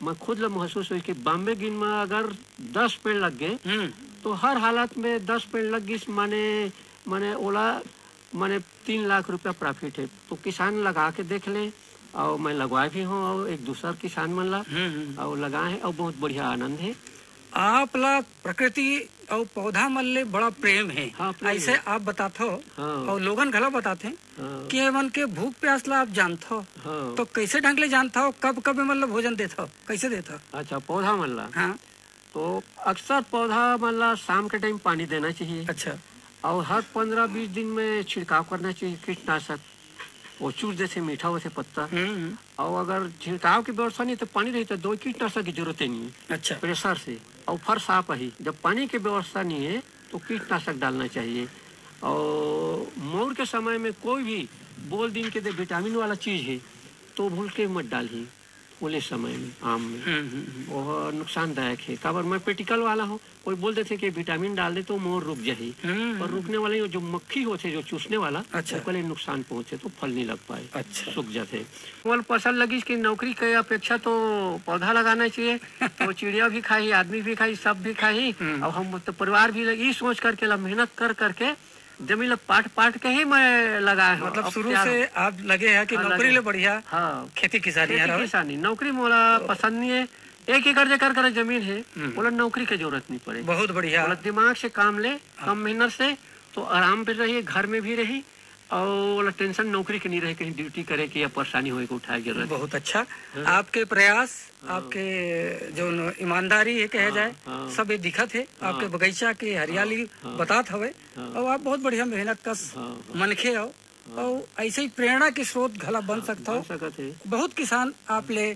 मैं खुद ला महसूस हुई कि बॉम्बे गिन में अगर 10 पेड़ लग गए तो हर हालत में 10 पेड़ लग गई माने माने ओला माने 3 लाख रुपया प्रॉफिट है। तो किसान लगा के देख ले, और मैं लगवाए भी हूँ और एक दूसरा किसान मन ला और लगाए हैं और बहुत बढ़िया आनंद है। आप ला प्रकृति और पौधा मन ले बड़ा प्रेम है। हाँ, प्रेम ऐसे है। आप बताते हो हाँ। और लोगन घला बताते हैं कि एमन के भूख प्यास ला आप जानते हो। हाँ। तो कैसे ढंग ले जानता हो, कब कब मतलब भोजन देता हो, कैसे देता हो? अच्छा, पौधा मन ला हाँ। तो अक्सर पौधा मन ला शाम के टाइम पानी देना चाहिए। अच्छा। और हर 15-20 दिन में छिड़काव करना चाहिए कीटनाशक। वो चूस जैसे मीठा होते पत्ता। और अगर छिड़काव की व्यवस्था नहीं तो पानी रही तो 2 कीटनाशक की जरूरत नहीं है। अच्छा। प्रेशर से और फर साफ ही। जब पानी की व्यवस्था नहीं है तो कीटनाशक डालना चाहिए। और मोर के समय में कोई भी बोल दिन के विटामिन वाला चीज है तो भूल के मत डाली बोले समय में आम में वो नुकसानदायक है। काबर मैं पेटिकल वाला हूँ, कोई बोल देते कि विटामिन डाल दे तो मोर रुक जाए, पर रुकने वाले जो मक्खी होते जो चूसने वाला अच्छा। उसके लिए नुकसान पहुँचे तो फल नहीं लग पाए। अच्छा। सूख जाते। केवल पसंद लगी कि नौकरी के अपेक्षा तो पौधा लगाना चाहिए। तो चिड़िया भी खाई, आदमी भी खाई, सब भी खाई और हम तो परिवार भी लगी सोच करके मेहनत कर करके जमीन पाट के ही मैं लगाया हूँ। मतलब शुरू से आप लगे हैं कि नौकरी ले बढ़िया। हाँ। खेती किसानी नौकरी मोला पसंद नहीं है। 1 एकड़ जेकर कर जमीन है बोला नौकरी की जरूरत नहीं पड़े। बहुत बढ़िया। बोला दिमाग से काम ले, कम मेहनत से तो आराम पे रहिए, घर में भी रही और टेंशन नौकरी की नहीं रहे, कहीं ड्यूटी करे की या परेशानी होए को उठाए जरूरत। बहुत अच्छा। आपके प्रयास, आपके जो ईमानदारी ये कहे जाए सब ये दिखत है। आपके बगीचा की हरियाली बतात हवे और आप बहुत बढ़िया मेहनत कस मनखे हो और ऐसे ही प्रेरणा के स्रोत घला बन सकता हो। बहुत किसान आप ले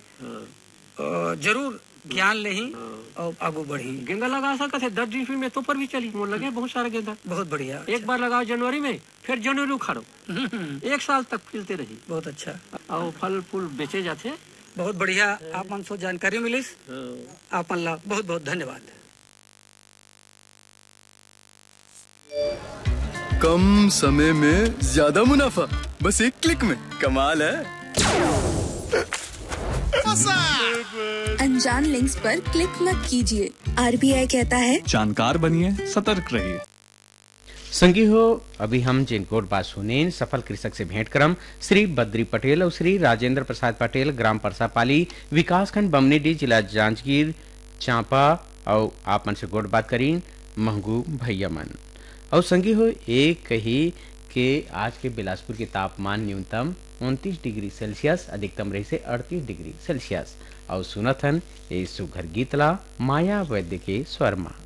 जरूर ज्ञान ले ही और आगू बढ़ी। गेंदा लगा सकते थे 10 दिन में तो पर भी चली मोर लगे बहुत सारा गेंदा। बहुत बढ़िया। एक बार लगाओ जनवरी में, फिर जनवरी उखाड़ो 1 साल तक खिलते रही। बहुत अच्छा। और फल फूल बेचे जाते। बहुत बढ़िया। आप हमसे जानकारी मिलिस, आप ला बहुत बहुत धन्यवाद। कम समय में ज्यादा मुनाफा, बस 1 क्लिक में। कमाल है। अनजान लिंक्स पर क्लिक मत कीजिए। RBI कहता है जानकार बनिए, सतर्क रहिए। संगी हो, अभी हम जिनकोट बात सुनेन सफल कृषक से भेंट करम श्री बद्री पटेल और श्री राजेंद्र प्रसाद पटेल, ग्राम परसापाली, विकासखंड बमनीडी, जिला जांजगीर चांपा। और आप मन से गोट बात करीन महंगू भैया मन। और संगी हो, एक कही के आज के बिलासपुर के तापमान न्यूनतम 29 डिग्री सेल्सियस, अधिकतम रही से 38 डिग्री सेल्सियस। और सुनत हन ए सुघर गीतला माया वैद्य के स्वर में।